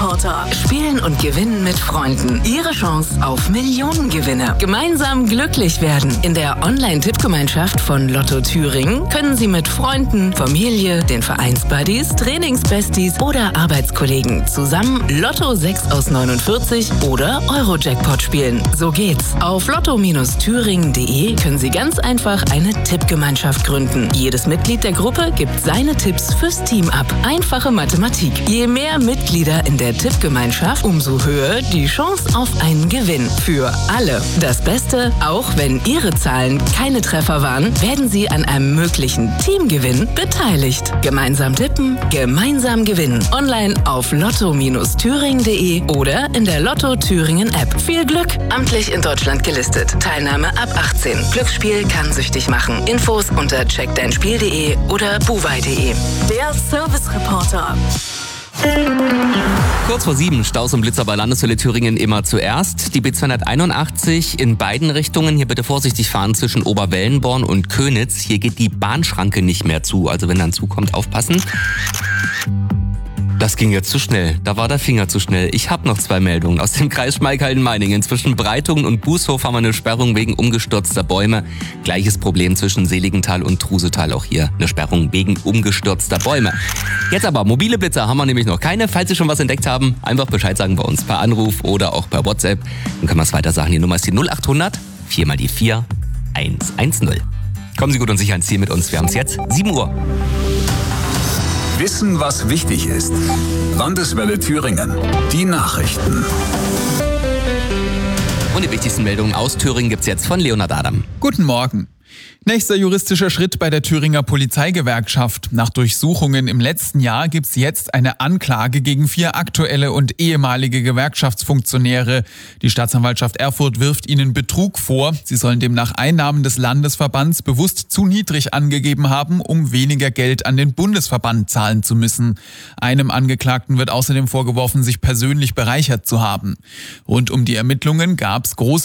Service-Reporter. Spielen und gewinnen mit Freunden. Ihre Chance auf Millionengewinne. Gemeinsam glücklich werden. In der Online-Tippgemeinschaft von Lotto Thüringen können Sie mit Freunden, Familie, den Vereinsbuddies, Trainingsbesties oder Arbeitskollegen zusammen Lotto 6 aus 49 oder Euro-Jackpot spielen. So geht's. Auf lotto-thüringen.de können Sie ganz einfach eine Tippgemeinschaft gründen. Jedes Mitglied der Gruppe gibt seine Tipps fürs Team ab. Einfache Mathematik. Je mehr Mitglieder in der Tippgemeinschaft, umso höher die Chance auf einen Gewinn. Für alle. Das Beste, auch wenn Ihre Zahlen keine Treffer waren, werden Sie an einem möglichen Teamgewinn beteiligt. Gemeinsam tippen, gemeinsam gewinnen. Online auf lotto-thüringen.de oder in der Lotto Thüringen App. Viel Glück! Amtlich in Deutschland gelistet. Teilnahme ab 18. Glücksspiel kann süchtig machen. Infos unter checkdeinspiel.de oder buwei.de. Der Service-Reporter. Kurz vor 7, Staus und Blitzer bei Landeshölle Thüringen immer zuerst. Die B281 in beiden Richtungen. Hier bitte vorsichtig fahren zwischen Oberwellenborn und Könitz. Hier geht die Bahnschranke nicht mehr zu. Also wenn dann zukommt, aufpassen. Das ging jetzt zu schnell. Da war der Finger zu schnell. Ich habe noch 2 Meldungen aus dem Kreis Schmalkalden-Meiningen. Zwischen Breitungen und Bußhof haben wir eine Sperrung wegen umgestürzter Bäume. Gleiches Problem zwischen Seligenthal und Trusetal. Auch hier eine Sperrung wegen umgestürzter Bäume. Jetzt aber, mobile Blitzer haben wir nämlich noch keine. Falls Sie schon was entdeckt haben, einfach Bescheid sagen bei uns per Anruf oder auch per WhatsApp. Dann können wir es weiter sagen. Die Nummer ist die 0800 4 mal die 4 110. Kommen Sie gut und sicher ans Ziel mit uns. Wir haben es jetzt 7 Uhr. Wissen, was wichtig ist. Landeswelle Thüringen. Die Nachrichten. Und die wichtigsten Meldungen aus Thüringen gibt's jetzt von Leonhard Adam. Guten Morgen. Nächster juristischer Schritt bei der Thüringer Polizeigewerkschaft. Nach Durchsuchungen im letzten Jahr gibt's jetzt eine Anklage gegen 4 aktuelle und ehemalige Gewerkschaftsfunktionäre. Die Staatsanwaltschaft Erfurt wirft ihnen Betrug vor. Sie sollen demnach Einnahmen des Landesverbands bewusst zu niedrig angegeben haben, um weniger Geld an den Bundesverband zahlen zu müssen. Einem Angeklagten wird außerdem vorgeworfen, sich persönlich bereichert zu haben. Rund um die Ermittlungen gab's große